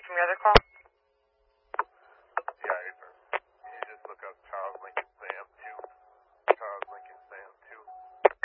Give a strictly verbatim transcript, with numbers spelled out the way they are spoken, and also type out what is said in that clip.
from your other call? Yeah, Ethan. Can you just look up Charles Lincoln Sam?